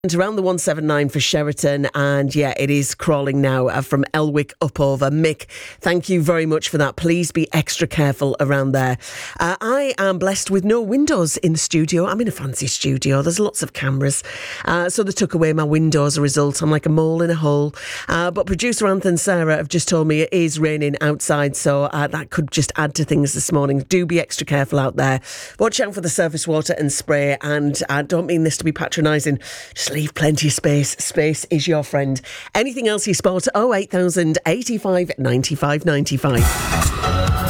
And around the 179 for Sheraton, and yeah, it is crawling now from Elwick up over. Mick, thank you very much for that. Please be extra careful around there. I am blessed with no windows in the studio. I'm in a fancy studio. There's lots of cameras. So they took away my window as a result. I'm like a mole in a hole. But producer Anth and Sarah have just told me it is raining outside, so that could just add to things this morning. Do be extra careful out there. Watch out for the surface water and spray, and I don't mean this to be patronising. Just leave plenty of space. Space is your friend. Anything else you spot? 08000 85 95 95.